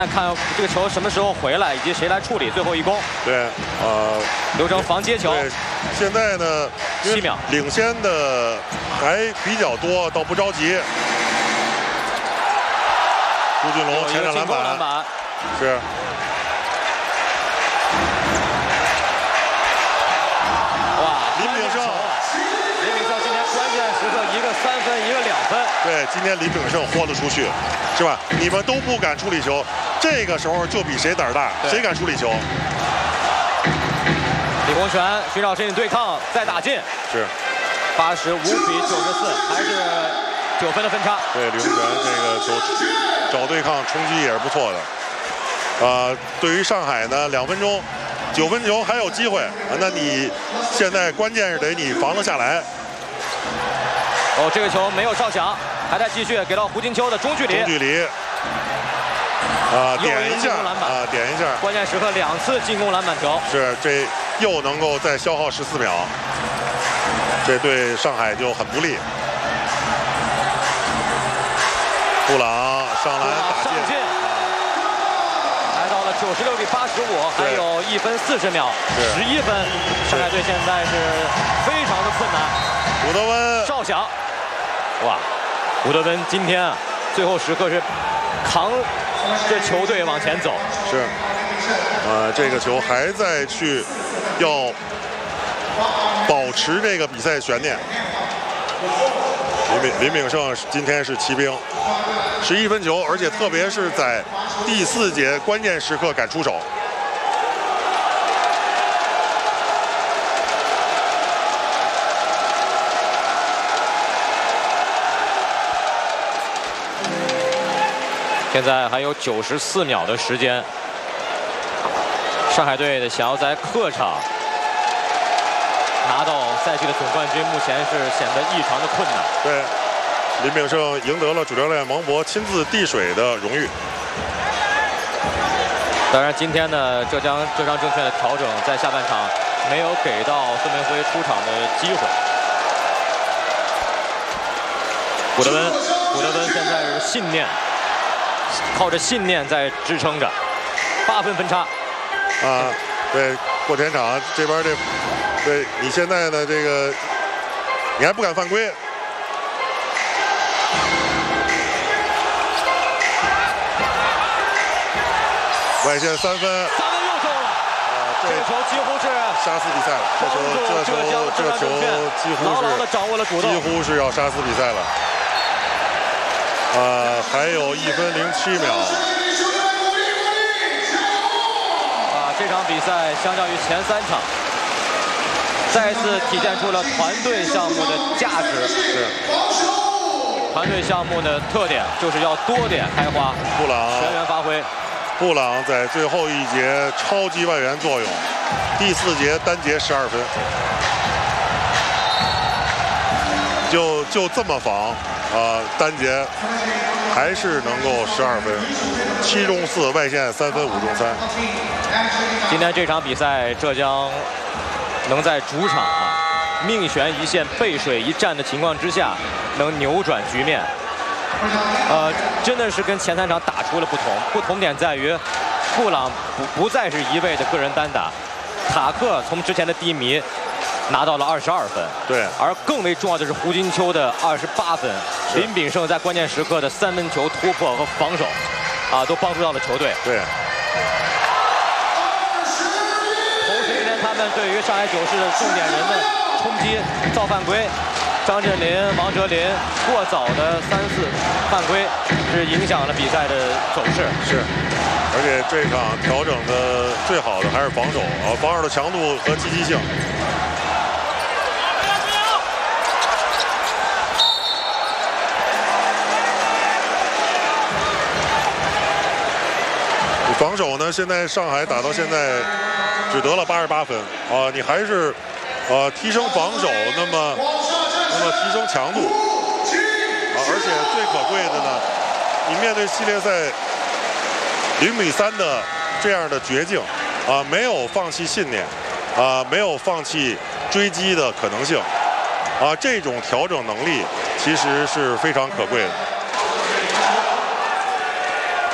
看这个球什么时候回来，以及谁来处理最后一攻。 对， 刘铮防接球。 对，现在呢 7秒， 领先的还比较多，倒不着急。朱俊龙前场篮板，是。 哇， 林炳胜。 林炳胜今天关键时刻一个3分，一个2分。 对，今天林炳胜豁得出去，是吧？你们都不敢处理球，这个时候就比谁胆儿大，谁敢处理球？ 李洪权寻找身体对抗，再打进， 是 85比94，还是9分的分差。 对，李洪权这个球找对抗冲击也是不错的。对于上海呢，2分钟。 9分球还有机会，那你现在关键是得你防得下来。 哦，这个球没有哨响，还在继续给到胡金秋的中距离。 中距离，点一下点一下。 关键时刻2次进攻篮板球。是， 这又能够再消耗14秒，这对上海就很不利。布朗上篮打进。 96比85，还有1分40秒，11分。上海队现在是非常的困难。 古德温哨响，哇！古德温今天啊，最后时刻是扛着球队往前走。 是，这个球还在去要保持这个比赛悬念。林炳胜今天是骑兵。 11分球，而且特别是在第4节关键时刻敢出手。 现在还有94秒的时间，上海队想要在客场拿到赛季的总冠军，目前是显得异常的困难。 对。 林炳胜赢得了主教练王博亲自递水的荣誉。 当然，今天呢，浙江正确的调整在下半场没有给到孙铭徽出场的机会。古德温现在是信念，靠着信念在支撑着，8分分差。 对，过前场这边对你现在呢这个，你还不敢犯规。 外线3分，3分又中了。这个球几乎是杀死比赛了。这球几乎是牢牢地掌握了主动， 几乎是要杀死比赛了。还有1分07秒。 这场比赛相较于前3场，再一次体现出了团队项目的价值。 是。 团队项目的特点就是要多点开花， 布朗全员发挥。 布朗在最后一节超级外援作用，第4节单节12分，就这么防单节还是能够12分，7中4，外线3分，5中3。 今天这场比赛，浙江能在主场命悬一线、背水一战的情况之下，能扭转局面。 真的是跟前3场打出了不同。不同点在于，布朗不再是一味的个人单打，塔克从之前的低迷拿到了22分。 对。而更为重要的是胡金秋的28分，林炳胜在关键时刻的3分球突破和防守，都帮助到了球队。 对。 同时，今天他们对于上海9市的重点人的冲击、造犯规。 张镇麟、王哲林过早的3、4犯规，是影响了比赛的走势。 是，而且这场调整的最好的还是防守防守的强度和积极性。防守呢，现在上海打到现在只得了88分你还是提升防守，那么提升强度而且最可贵的呢，你面对系列赛0比3的这样的绝境没有放弃信念没有放弃追击的可能性这种调整能力其实是非常可贵的。